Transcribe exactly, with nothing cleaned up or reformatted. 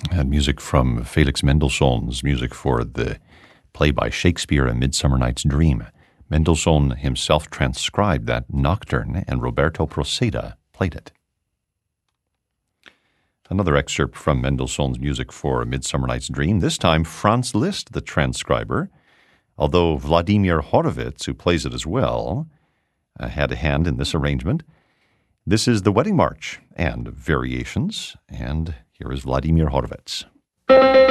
And music from Felix Mendelssohn's music for the play by Shakespeare, A Midsummer Night's Dream. Mendelssohn himself transcribed that nocturne, and Roberto Proceda played it. Another excerpt from Mendelssohn's music for A Midsummer Night's Dream, this time Franz Liszt, the transcriber, although Vladimir Horowitz, who plays it as well, uh, had a hand in this arrangement. This is the Wedding March and variations, and here is Vladimir Horowitz.